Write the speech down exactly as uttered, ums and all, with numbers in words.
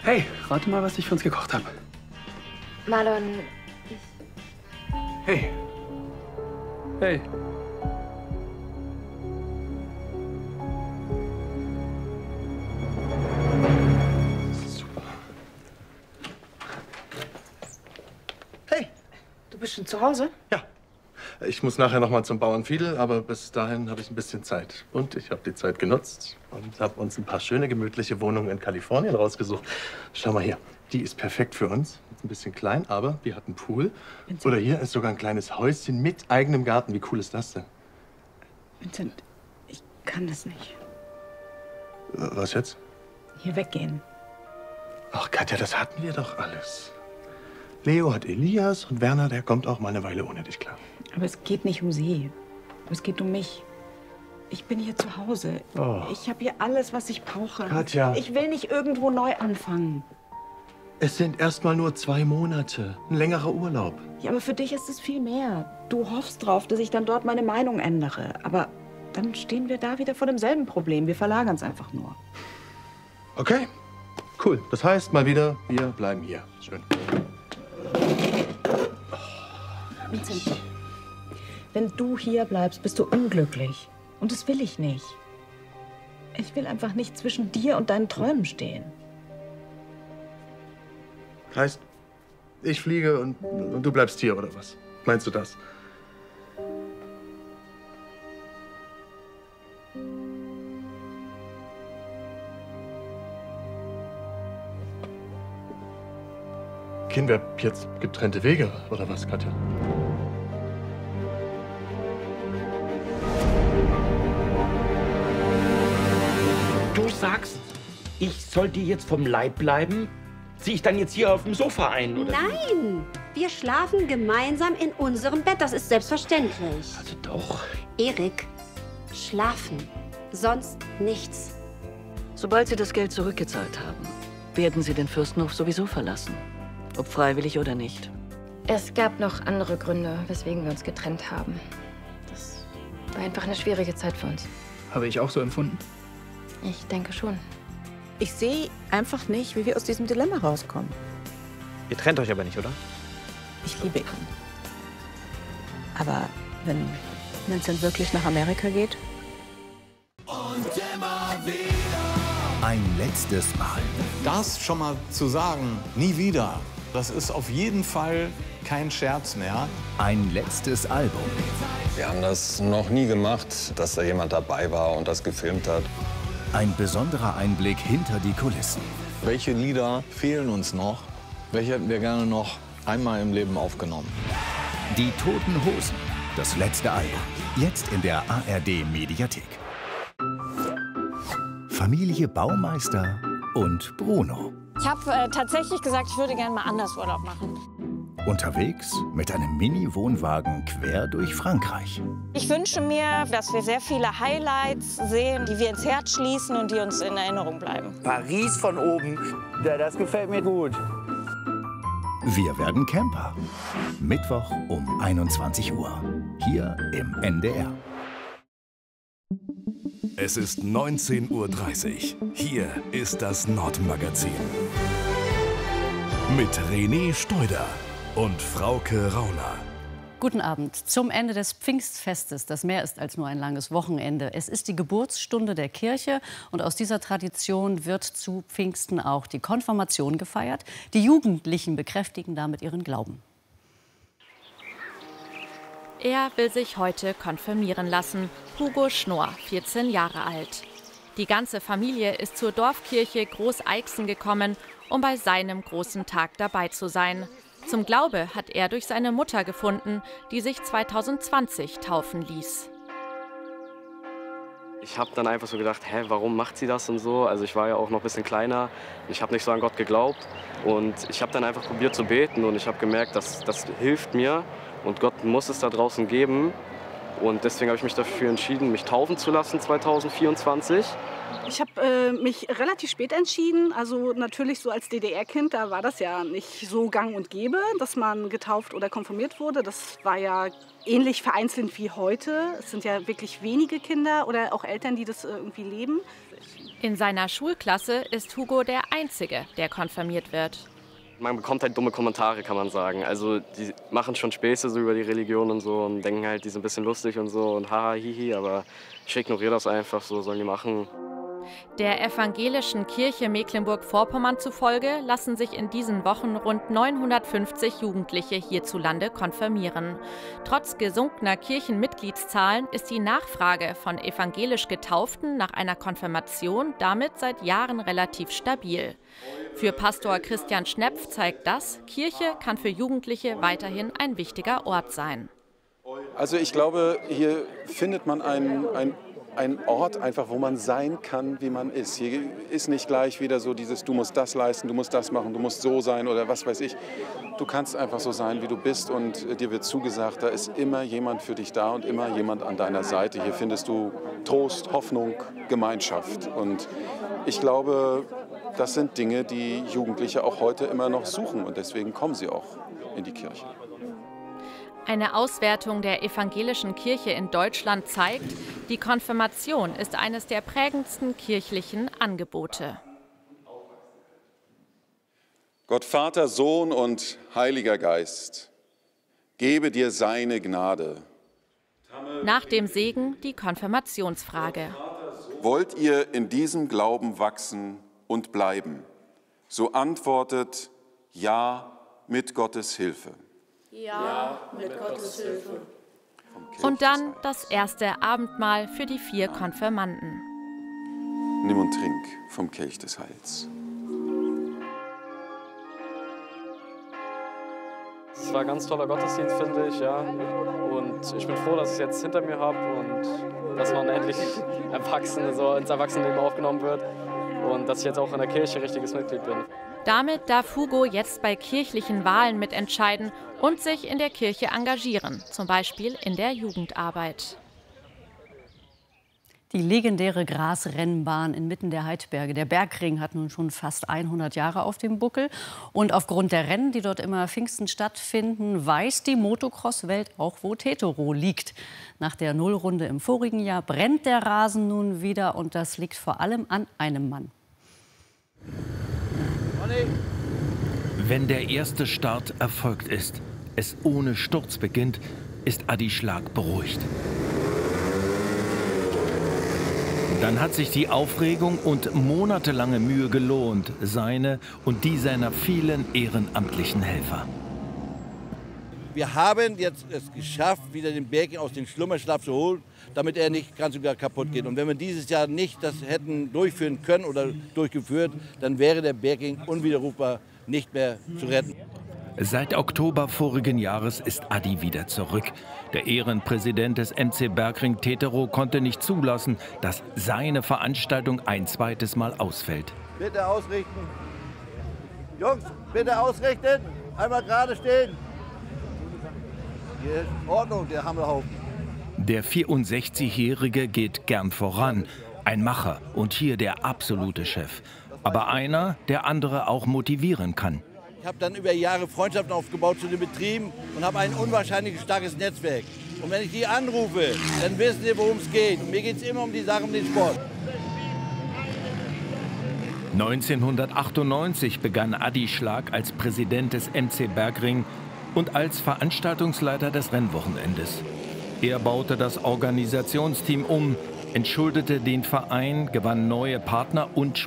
Hey, rate mal, was ich für uns gekocht habe. Marlon, Hey. Hey. Super. Hey. Du bist schon zu Hause? Ja. Ich muss nachher noch mal zum Bauern Fiedel, aber bis dahin habe ich ein bisschen Zeit. Und ich habe die Zeit genutzt und habe uns ein paar schöne, gemütliche Wohnungen in Kalifornien rausgesucht. Schau mal hier, die ist perfekt für uns. Ist ein bisschen klein, aber die hat einen Pool. Vincent. Oder hier ist sogar ein kleines Häuschen mit eigenem Garten. Wie cool ist das denn? Vincent, ich kann das nicht. Was jetzt? Hier weggehen. Ach, Katja, das hatten wir doch alles. Leo hat Elias und Werner, der kommt auch mal eine Weile ohne dich klar. Aber es geht nicht um sie. Es geht um mich. Ich bin hier zu Hause. Oh. Ich habe hier alles, was ich brauche. Katja. Ich will nicht irgendwo neu anfangen. Es sind erst mal nur zwei Monate. Ein längerer Urlaub. Ja, aber für dich ist es viel mehr. Du hoffst drauf, dass ich dann dort meine Meinung ändere. Aber dann stehen wir da wieder vor demselben Problem. Wir verlagern es einfach nur. Okay, cool. Das heißt mal wieder, wir bleiben hier. Schön. Vincent, wenn du hier bleibst, bist du unglücklich. Und das will ich nicht. Ich will einfach nicht zwischen dir und deinen Träumen stehen. Heißt, ich fliege und, und du bleibst hier, oder was? Meinst du das? Gehen wir jetzt getrennte Wege, oder was, Katja? Du sagst, ich soll dir jetzt vom Leib bleiben? Zieh ich dann jetzt hier auf dem Sofa ein, oder? Nein, wir schlafen gemeinsam in unserem Bett. Das ist selbstverständlich. Also doch. Erik, schlafen. Sonst nichts. Sobald Sie das Geld zurückgezahlt haben, werden Sie den Fürstenhof sowieso verlassen. Ob freiwillig oder nicht. es gab noch andere Gründe, weswegen wir uns getrennt haben. Das war einfach eine schwierige Zeit für uns. Habe ich auch so empfunden? Ich denke schon. Ich sehe einfach nicht, wie wir aus diesem Dilemma rauskommen. Ihr trennt euch aber nicht, oder? Ich liebe ihn. Aber wenn Vincent wirklich nach Amerika geht? Ein letztes Mal. Das schon mal zu sagen, nie wieder, das ist auf jeden Fall kein Scherz mehr. Ein letztes Album. Wir haben das noch nie gemacht, dass da jemand dabei war und das gefilmt hat. Ein besonderer Einblick hinter die Kulissen. Welche Lieder fehlen uns noch? Welche hätten wir gerne noch einmal im Leben aufgenommen? Die Toten Hosen. Das letzte Album. Jetzt in der A R D-Mediathek. Familie Baumeister und Bruno. Ich habe äh, tatsächlich gesagt, ich würde gerne mal anders Urlaub machen. Unterwegs mit einem Mini-Wohnwagen quer durch Frankreich. Ich wünsche mir, dass wir sehr viele Highlights sehen, die wir ins Herz schließen und die uns in Erinnerung bleiben. Paris von oben, ja, das gefällt mir gut. Wir werden Camper. Mittwoch um einundzwanzig Uhr. Hier im N D R. Es ist neunzehn Uhr dreißig. Hier ist das Nordmagazin. Mit René Steuder und Frauke Rauner. Guten Abend. Zum Ende des Pfingstfestes, das mehr ist als nur ein langes Wochenende. Es ist die Geburtsstunde der Kirche und aus dieser Tradition wird zu Pfingsten auch die Konfirmation gefeiert. Die Jugendlichen bekräftigen damit ihren Glauben. Er will sich heute konfirmieren lassen. Hugo Schnorr, vierzehn Jahre alt. Die ganze Familie ist zur Dorfkirche Großeixen gekommen, um bei seinem großen Tag dabei zu sein. Zum Glaube hat er durch seine Mutter gefunden, die sich zweitausendzwanzig taufen ließ. Ich habe dann einfach so gedacht, hä, warum macht sie das und so? Also ich war ja auch noch ein bisschen kleiner, ich habe nicht so an Gott geglaubt und ich habe dann einfach probiert zu beten und ich habe gemerkt, dass das hilft mir und Gott muss es da draußen geben. Und deswegen habe ich mich dafür entschieden, mich taufen zu lassen zweitausendvierundzwanzig. Ich habe äh, mich relativ spät entschieden. Also natürlich so als D D R-Kind, da war das ja nicht so gang und gäbe, dass man getauft oder konfirmiert wurde. Das war ja ähnlich vereinzelt wie heute. Es sind ja wirklich wenige Kinder oder auch Eltern, die das irgendwie leben. In seiner Schulklasse ist Hugo der Einzige, der konfirmiert wird. Man bekommt halt dumme Kommentare, kann man sagen. Also die machen schon Späße so über die Religion und so und denken halt, die sind ein bisschen lustig und so und haha, hihi, aber ich ignoriere das einfach, so sollen die machen. Der evangelischen Kirche Mecklenburg-Vorpommern zufolge lassen sich in diesen Wochen rund neunhundertfünfzig Jugendliche hierzulande konfirmieren. Trotz gesunkener Kirchenmitgliedszahlen ist die Nachfrage von evangelisch Getauften nach einer Konfirmation damit seit Jahren relativ stabil. Für Pastor Christian Schnepf zeigt das, Kirche kann für Jugendliche weiterhin ein wichtiger Ort sein. Also ich glaube, hier findet man ein, ein Ein Ort einfach, wo man sein kann, wie man ist. Hier ist nicht gleich wieder so dieses, du musst das leisten, du musst das machen, du musst so sein oder was weiß ich. Du kannst einfach so sein, wie du bist und dir wird zugesagt, da ist immer jemand für dich da und immer jemand an deiner Seite. Hier findest du Trost, Hoffnung, Gemeinschaft. Und ich glaube, das sind Dinge, die Jugendliche auch heute immer noch suchen und deswegen kommen sie auch in die Kirche. Eine Auswertung der evangelischen Kirche in Deutschland zeigt, die Konfirmation ist eines der prägendsten kirchlichen Angebote. Gott Vater, Sohn und Heiliger Geist, gebe dir seine Gnade. Nach dem Segen die Konfirmationsfrage. Wollt ihr in diesem Glauben wachsen und bleiben? So antwortet ja mit Gottes Hilfe. Ja, mit Gottes Hilfe. Und dann das erste Abendmahl für die vier Konfirmanden. Nimm und trink vom Kelch des Heils. Es war ein ganz toller Gottesdienst, finde ich, ja. Und ich bin froh, dass ich es jetzt hinter mir habe und dass man endlich Erwachsene, so ins Erwachsenenleben aufgenommen wird und dass ich jetzt auch in der Kirche richtiges Mitglied bin. Damit darf Hugo jetzt bei kirchlichen Wahlen mitentscheiden und sich in der Kirche engagieren, zum Beispiel in der Jugendarbeit. Die legendäre Grasrennbahn inmitten der Heidberge, der Bergring, hat nun schon fast hundert Jahre auf dem Buckel. Und aufgrund der Rennen, die dort immer Pfingsten stattfinden, weiß die Motocross-Welt auch, wo Teterow liegt. Nach der Nullrunde im vorigen Jahr brennt der Rasen nun wieder und das liegt vor allem an einem Mann. Wenn der erste Start erfolgt ist, es ohne Sturz beginnt, ist Adi Schlag beruhigt. Dann hat sich die Aufregung und monatelange Mühe gelohnt, seine und die seiner vielen ehrenamtlichen Helfer. Wir haben jetzt es geschafft, wieder den Berging aus dem Schlummerschlaf zu holen, damit er nicht ganz und gar kaputt geht. Und wenn wir dieses Jahr nicht das hätten durchführen können oder durchgeführt, dann wäre der Berging unwiderrufbar nicht mehr zu retten. Seit Oktober vorigen Jahres ist Adi wieder zurück. Der Ehrenpräsident des M C Bergring Teterow konnte nicht zulassen, dass seine Veranstaltung ein zweites Mal ausfällt. Bitte ausrichten. Jungs, bitte ausrichten. Einmal gerade stehen. Hier ist in Ordnung, der Hammerhaufen. Der vierundsechzigjährige geht gern voran. Ein Macher und hier der absolute Chef. Aber einer, der andere auch motivieren kann. Ich habe dann über Jahre Freundschaften aufgebaut zu den Betrieben und habe ein unwahrscheinlich starkes Netzwerk. Und wenn ich die anrufe, dann wissen sie, worum es geht. Und mir geht es immer um die Sache, um den Sport. neunzehnhundertachtundneunzig begann Adi Schlag als Präsident des M C Bergring und als Veranstaltungsleiter des Rennwochenendes. Er baute das Organisationsteam um, entschuldete den Verein, gewann neue Partner und